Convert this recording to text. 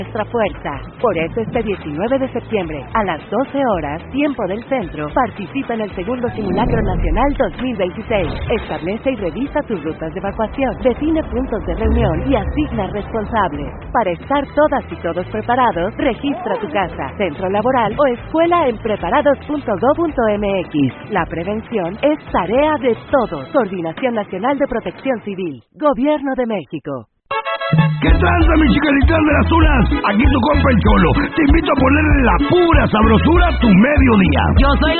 nuestra fuerza. Por eso este 19 de septiembre, a las 12 horas, tiempo del centro, participa en el segundo Simulacro Nacional 2026. Establece y revisa tus rutas de evacuación, define puntos de reunión y asigna responsables. Para estar todas y todos preparados, registra tu casa, centro laboral o escuela en preparados.go.mx. La prevención es tarea de todos. Coordinación Nacional de Protección Civil. Gobierno de México. ¿Qué tranza, mi chicalitán de las unas? Aquí tu compa el Cholo. Te invito a ponerle la pura sabrosura a tu mediodía. Yo soy